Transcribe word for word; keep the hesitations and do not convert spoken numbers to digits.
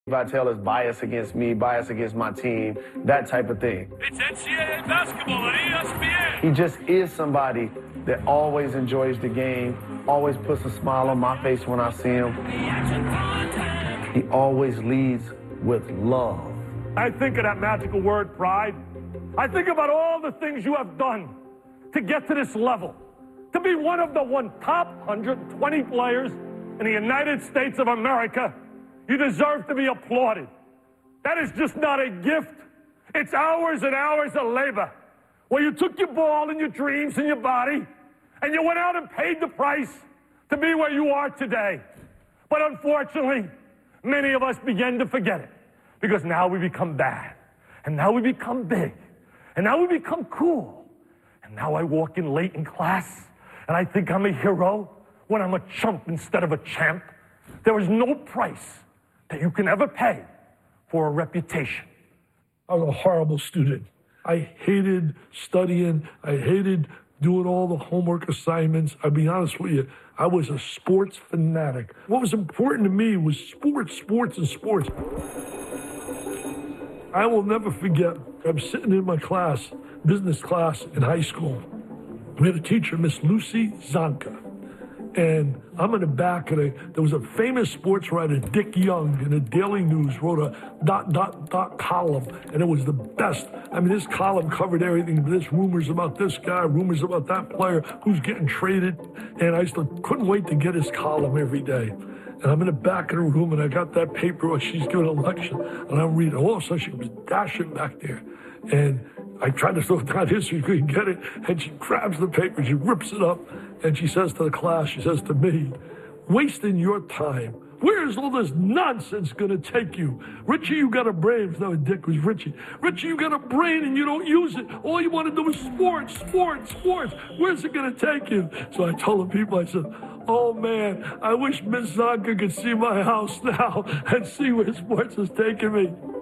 Vitale is biased against me, biased against my team, that type of thing. It's N C double A basketball on E S P N. He just is somebody that always enjoys the game, always puts a smile on my face when I see him. He always leads with love. I think of that magical word, pride. I think about all the things you have done to get to this level, to be one of the one top one hundred twenty players in the United States of America. You deserve to be applauded. That is just not a gift. It's hours and hours of labor where you took your ball and your dreams and your body and you went out and paid the price to be where you are today. But unfortunately, many of us begin to forget it because now we become bad and now we become big and now we become cool. And now I walk in late in class and I think I'm a hero when I'm a chump instead of a champ. There is no price that you can ever pay for a reputation. I was a horrible student. I hated studying. I hated doing all the homework assignments. I'll be honest with you, I was a sports fanatic. What was important to me was sports, sports, and sports. I will never forget, I'm sitting in my class, business class in high school. We had a teacher, Miss Lucy Zonka. And I'm in the back, and I, there was a famous sports writer, Dick Young, in the Daily News, wrote a dot, dot, dot column, and it was the best. I mean, this column covered everything. There's rumors about this guy, rumors about that player, who's getting traded. And I still couldn't wait to get his column every day. And I'm in the back of the room, and I got that paper where she's giving a lecture, and I'm reading. All of a sudden, she was dashing back there. And I tried to throw down history, couldn't get it, and she grabs the paper, she rips it up, and she says to the class, she says to me, wasting your time. Where is all this nonsense going to take you? Richie, you got a brain. It's not a Dick, it was Richie. Richie, you got a brain and you don't use it. All you want to do is sports, sports, sports. Where's it going to take you? So I told the people, I said, oh man, I wish Miss Zonka could see my house now and see where sports is taking me.